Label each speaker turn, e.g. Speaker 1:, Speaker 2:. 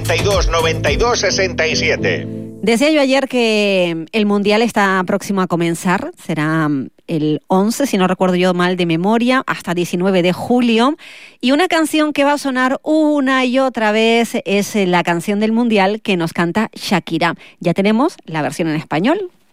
Speaker 1: 92 92 67.
Speaker 2: Decía yo ayer que el Mundial está próximo a comenzar, será el 11, si no recuerdo yo mal de memoria, hasta 19 de julio, y una canción que va a sonar una y otra vez es la canción del Mundial que nos canta Shakira. Ya tenemos la versión en español.